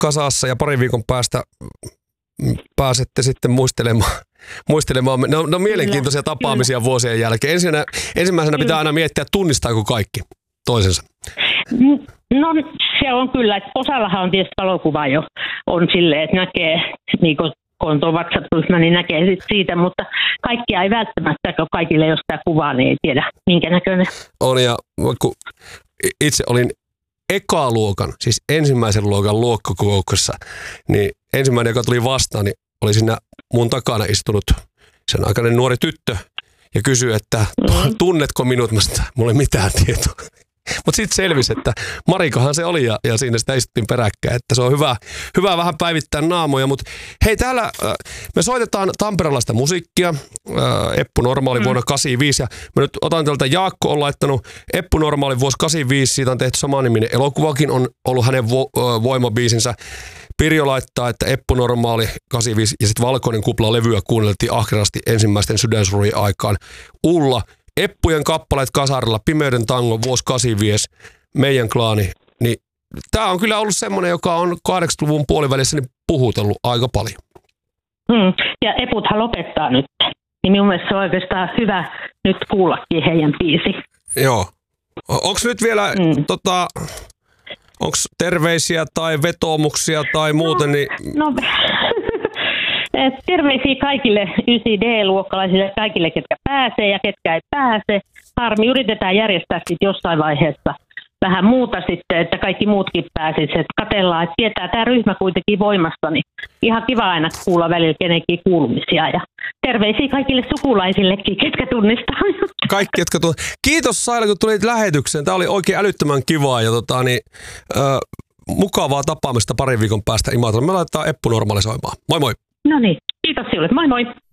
kasassa ja parin viikon päästä pääsette sitten muistelemaan. No mielenkiintoisia tapaamisia vuosien jälkeen. Ensimmäisenä pitää aina miettiä, tunnistaako kaikki toisensa. No se on kyllä, että osallahan on tietysti valokuva jo on silleen, että näkee, niin kun on tuo WhatsApp-ryhmä, niin näkee siitä, mutta kaikkia ei välttämättä, kun kaikille ei ole sitä kuvaa, niin ei tiedä minkä näköinen. On ja kun itse olin ekaluokan, siis ensimmäisen luokan luokkakokouksessa, niin ensimmäinen, joka tuli vastaan, niin oli siinä mun takana istunut sen aikainen nuori tyttö ja kysyi, että tunnetko minut? Mulla ei mitään tietoa. Mutta sitten selvisi, että Marikahan se oli ja siinä sitä istuttiin peräkkäin, että se on hyvä vähän päivittää naamoja. Mutta hei, täällä me soitetaan tamperelaista musiikkia. Eppu Normaali vuonna 85 ja mä nyt otan tältä, Jaakko on laittanut Eppu Normaali vuosi 85, siitä on tehty samaniminen elokuvakin, on ollut hänen voimabiisinsä. Pirjo laittaa, että Eppu Normaali 85 ja sitten Valkoinen kupla levyä kuunneltiin ahkerasti ensimmäisten sydänsurien aikaan. Ulla, Eppujen kappaleet kasarilla, Pimeyden tango, vuosi 85, Meidän klaani. Niin, tämä on kyllä ollut semmoinen, joka on 80-luvun puolivälissä niin puhutellut aika paljon. Ja Eputhan lopettaa nyt. Niin minun mielestä se on oikeastaan hyvä nyt kuullakin heidän biisi. Joo. Onko nyt vielä onko terveisiä tai vetoomuksia tai muuten? No terveisiä kaikille 9D-luokkalaisille, kaikille ketkä pääsee ja ketkä ei pääse. Harmi, yritetään järjestää sitten jossain vaiheessa vähän muuta sitten, että kaikki muutkin pääsisivät. Katsellaan, että tietää tämä ryhmä kuitenkin voimassa, niin ihan kiva aina kuulla välillä kenenkin kuulumisia. Ja terveisiä kaikille sukulaisillekin, ketkä tunnistaa. Kaikki, ketkä tunnistaa. Kiitos Saila, kun tulit lähetykseen. Tämä oli oikein älyttömän kivaa ja mukavaa tapaamista parin viikon päästä Imatralla. Me laitetaan Eppu Normaali soimaan. Moi moi! No niin, kiitos sinulle. Moi moi!